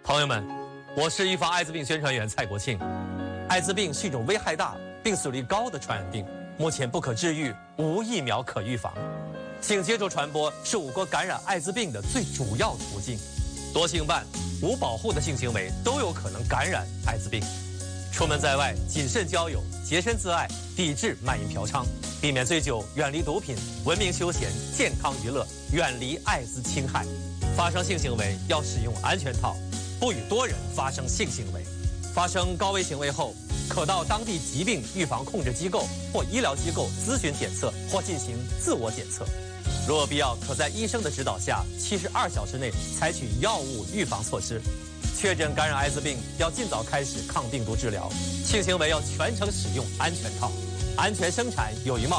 朋友们，我是预防艾滋病宣传员蔡国庆。艾滋病是一种危害大、病死率高的传染病，目前不可治愈，无疫苗可预防。性接触传播是我国感染艾滋病的最主要途径。多性伴、无保护的性行为都有可能感染艾滋病。出门在外，谨慎交友，洁身自爱，抵制卖淫嫖娼，避免醉酒，远离毒品，文明休闲，健康娱乐，远离艾滋侵害。发生性行为要使用安全套，不与多人发生性行为。发生高危行为后，可到当地疾病预防控制机构或医疗机构咨询检测或进行自我检测。如有必要，可在医生的指导下，72小时内采取药物预防措施。确诊感染艾滋病要尽早开始抗病毒治疗。性行为要全程使用安全套，安全生产有一冒